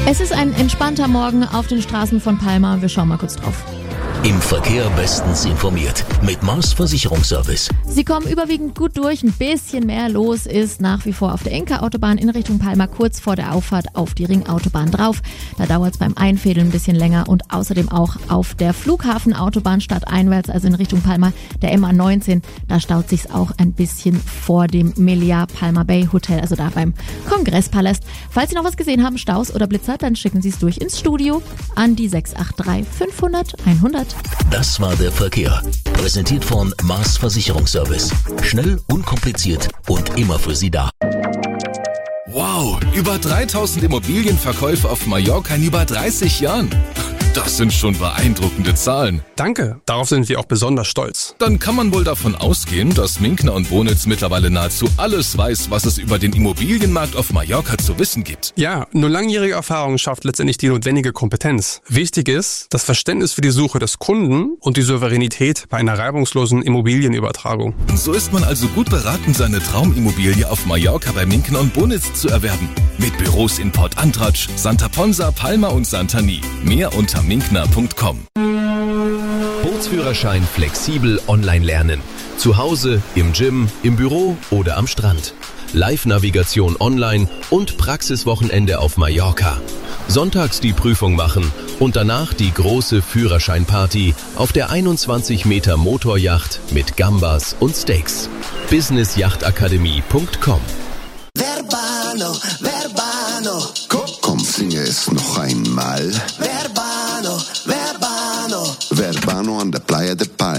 Es ist ein entspannter Morgen auf den Straßen von Palma. Wir schauen mal kurz drauf. Im Verkehr bestens informiert mit Mars Versicherungsservice. Sie kommen überwiegend gut durch. Ein bisschen mehr los ist nach wie vor auf der Enka-Autobahn in Richtung Palma, kurz vor der Auffahrt auf die Ringautobahn drauf. Da dauert es beim Einfädeln ein bisschen länger und außerdem auch auf der Flughafenautobahn stadteinwärts, also in Richtung Palma, der MA19. Da staut sich's auch ein bisschen vor dem Melia Palma Bay Hotel, also da beim Kongresspalast. Falls Sie noch was gesehen haben, Staus oder Blitzer, dann schicken Sie es durch ins Studio an die 683 500 100. Das war der Verkehr. Präsentiert von Mars Versicherungsservice. Schnell, unkompliziert und immer für Sie da. Wow, über 3000 Immobilienverkäufe auf Mallorca in über 30 Jahren. Das sind schon beeindruckende Zahlen. Danke, darauf sind wir auch besonders stolz. Dann kann man wohl davon ausgehen, dass Minkner und Bonitz mittlerweile nahezu alles weiß, was es über den Immobilienmarkt auf Mallorca zu wissen gibt. Ja, nur langjährige Erfahrung schafft letztendlich die notwendige Kompetenz. Wichtig ist das Verständnis für die Suche des Kunden und die Souveränität bei einer reibungslosen Immobilienübertragung. So ist man also gut beraten, seine Traumimmobilie auf Mallorca bei Minkner und Bonitz zu erwerben. Mit Büros in Port Antratsch, Santa Ponsa, Palma und Santani. Mehr unter minkner.com. Bootsführerschein flexibel online lernen. Zu Hause, im Gym, im Büro oder am Strand. Live-Navigation online und Praxiswochenende auf Mallorca. Sonntags die Prüfung machen und danach die große Führerscheinparty auf der 21 Meter Motoryacht mit Gambas und Steaks. businessjachtakademie.com. Verbano, Verbano. Komm, singe es noch einmal. Verbano, Verbano. Verbano an der Playa de Palma.